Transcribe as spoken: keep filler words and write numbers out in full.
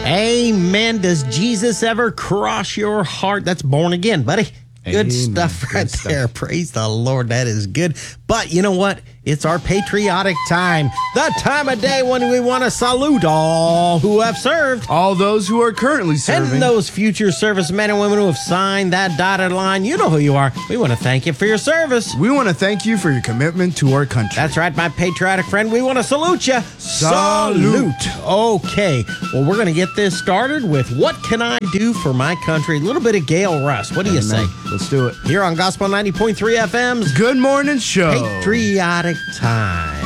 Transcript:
Amen. Does Jesus ever cross your heart? That's born again, buddy. Good Amen. stuff right Good there. stuff. Praise the Lord. That is good. But you know what? It's our patriotic time. The time of day when we want to salute all who have served. All those who are currently serving. And those future servicemen and women who have signed that dotted line. You know who you are. We want to thank you for your service. We want to thank you for your commitment to our country. That's right, my patriotic friend. We want to salute you. Salute. Okay. Well, we're going to get this started with What Can I Do for My Country? A little bit of Gail Rust. What do you say? Let's do it. Here on Gospel ninety point three F M's Good morning show. Patriotic Time.